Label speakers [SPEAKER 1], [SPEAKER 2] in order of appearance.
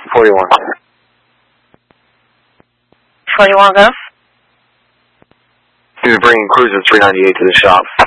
[SPEAKER 1] 41.
[SPEAKER 2] 41, go.
[SPEAKER 1] He's bringing cruiser 398 to the shop.